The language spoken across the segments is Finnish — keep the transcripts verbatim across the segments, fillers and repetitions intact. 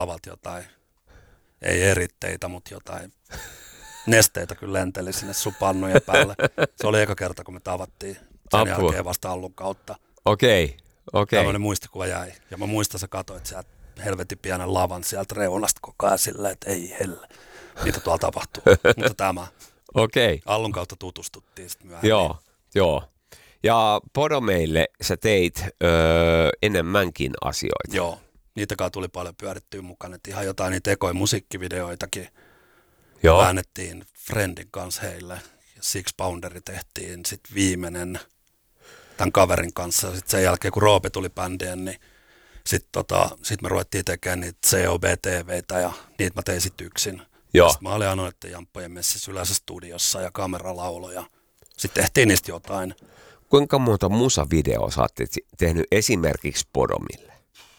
lavalta jotain, ei eritteitä, mutta jotain nesteitä kyllä lenteli sinne sun pannojen päälle. Se oli eka kerta, kun me tavattiin sen Apua. jälkeen vasta Allun kautta. Okei, okay, okei. Okay. Tällainen muistikuva jäi. Ja mä muistan, sä katsoit sieltä helvetin pienen lavan sieltä reunasta koko ajan silleen, että ei helle, mitä tuolla tapahtuu. Mutta tämä. Okei. Okay. Allun kautta tutustuttiin sitten myöhemmin. Joo, joo. Ja Podomeille sä teit öö, enemmänkin asioita. Joo, niitäkaan tuli paljon pyörittyä mukaan. Et ihan jotain niitä ekoja musiikkivideoitakin Joo. väännettiin Friendin kanssa heille. Ja Six Pounderi tehtiin sitten viimeinen tämän kaverin kanssa. Sitten sen jälkeen, kun Roope tuli bändiin, niin sitten tota, sit me ruvettiin tekemään niitä C O B T V:tä ja niitä mä tein sitten yksin. Joo. Sitten mä olin Anoitten Jamppojen messissä yleensä studiossa ja kameralauloja. Sitten tehtiin niistä jotain. Kuinka monta musavideoa sä oot tehnyt esimerkiksi Podomille?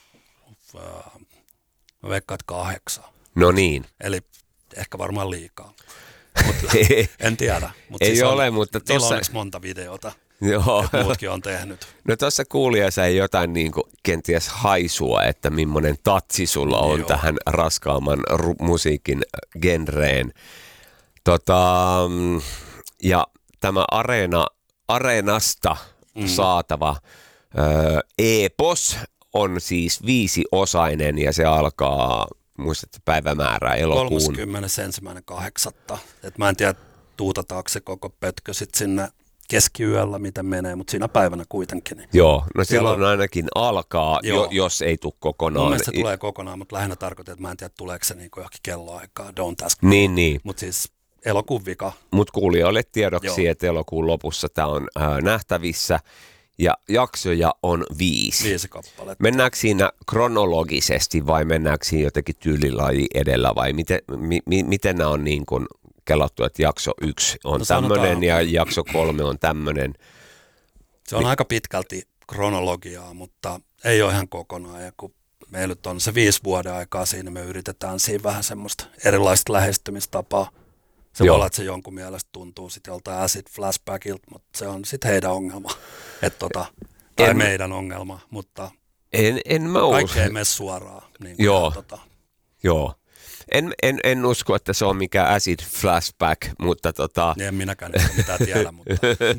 Mä veikkaan, että kahdeksan. No niin. Eli ehkä varmaan liikaa. Mut en tiedä. Mut Ei siis ole, on, mutta tossa... tossa... on monta videota, Joo. että muutkin on tehnyt. No tuossa kuulijassa ei jotain niin kuin kenties haisua, että millainen tatsi sulla on Joo. tähän raskaamman ru- musiikin genreen. Tota, ja tämä areena, areenasta mm. saatava ö, epos on siis viisiosainen ja se alkaa, muistatko päivämäärää, elokuun? kolmaskymmenesensimmäinen kahdeksatta Et mä en tiedä, tuutataanko se koko pötkö sit sinne keskiyöllä, miten menee, mutta siinä päivänä kuitenkin. Niin. Joo, no silloin on... ainakin alkaa, jo, jos ei tule kokonaan. Mun mielestä se tulee kokonaan, mutta lähinnä tarkoitan, että mä en tiedä, tuleeko se niin johonkin kelloaikaa, don't ask. Niin, niin. Mutta siis elokuun vika. Mutta kuulijoille tiedoksi, Joo. että elokuun lopussa tämä on äh, nähtävissä ja jaksoja on viisi. Viisi kappaletta. Mennäänkö siinä kronologisesti vai mennäänkö siinä jotenkin tyylilaji edellä vai miten, mi, mi, miten nämä on niin kuin kelattu, että jakso yksi on no tämmöinen ja jakso kolme on tämmöinen? Se on Mi- aika pitkälti kronologiaa, mutta ei ole ihan kokonaan. Ja kun meillä on se viisi vuoden aikaa siinä, me yritetään siinä vähän semmoista erilaista lähestymistapaa. Se Joo. voi olla, että se jonkun mielestä tuntuu sitten joltain acid flashbackilta, mutta se on sitten heidän ongelma. Et tota, tai en, meidän ongelma, mutta en, en mä kaikki ei mene suoraan. Niin kuin Joo. Tota. Joo. En, en, en usko, että se on mikään acid flashback, mutta tota... En minäkään en mitään tiedä, mutta...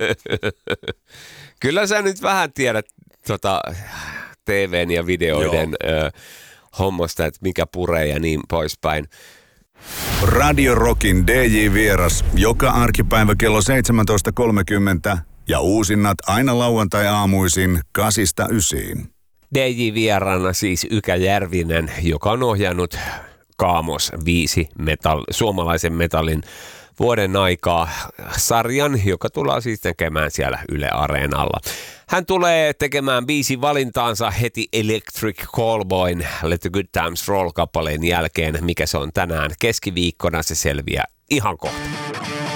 Kyllä sä nyt vähän tiedät tota, T V:n ja videoiden ö, hommasta, että mikä puree ja niin poispäin. Radio Rockin D J-vieras joka arkipäivä kello seitsemäntoista kolmekymmentä ja uusinnat aina lauantai-aamuisin kasista ysiin. D J-vieraana siis Ykä Järvinen, joka on ohjannut Kaamos viisi metal, suomalaisen metallin vuoden aikaa sarjan, joka tullaan siis tekemään siellä Yle Areenalla. Hän tulee tekemään biisin valintaansa heti Electric Callboyn Let the Good Times Roll -kappaleen jälkeen, mikä se on tänään keskiviikkona, se selviää ihan kohta.